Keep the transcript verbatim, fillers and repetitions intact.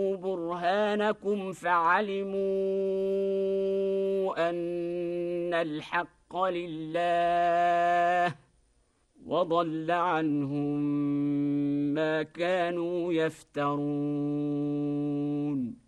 برهانكم فعلموا أن الحق لله وضل عنهم ما كانوا يفترون.